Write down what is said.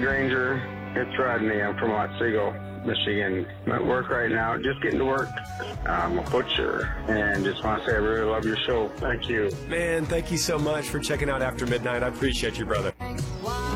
Granger. It's Rodney. I'm from Otsego, Michigan. I'm at work right now, just getting to work. I'm a butcher, and just want to say I really love your show. Thank you. Man, thank you so much for checking out After Midnight. I appreciate you, brother.